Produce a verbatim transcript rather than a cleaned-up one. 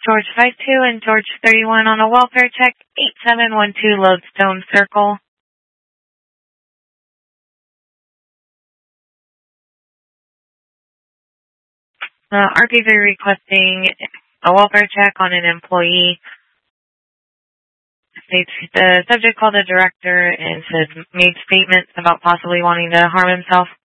George five two and George thirty-one on a welfare check, eight seven one two Lodestone Circle. Uh, R P V requesting a welfare check on an employee. States the subject called the director and says made statements about possibly wanting to harm himself.